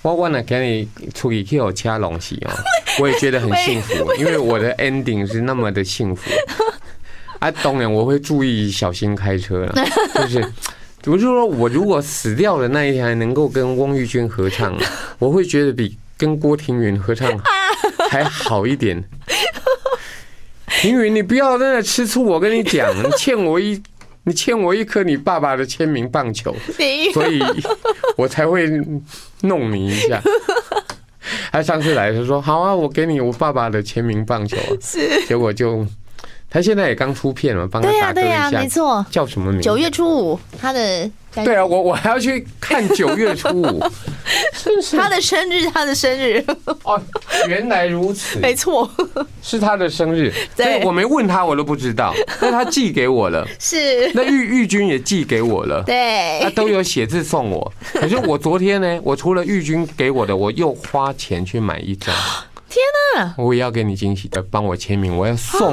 我呢给你出去去我掐龙戏哦，我也觉得很幸福，因为我的 ending 是那么的幸福。啊，当然我会注意小心开车了，就是我就说我如果死掉的那一天还能够跟翁玉君合唱，我会觉得比跟郭庭云合唱还好一点。庭云，你不要在那吃醋，我跟你讲，你欠我一颗你爸爸的签名棒球，所以我才会弄你一下。他上次来的时候说好啊，我给你我爸爸的签名棒球，结果就。他现在也刚出片了，帮他打歌一下， 没错， 叫什么名字 ？9月初5，他的对啊，我还要去看9月初5， 他的生日哦，原来如此， 没错， 是他的生日，所以我没问他，我都不知道，但他寄给我了， 是， 那玉君也寄给我了， 对， 他都有写字送我，可是我昨天呢，我除了玉君给我的，我又花钱去买一张。 天哪！ 我也要给你惊喜的，帮我签名，我要送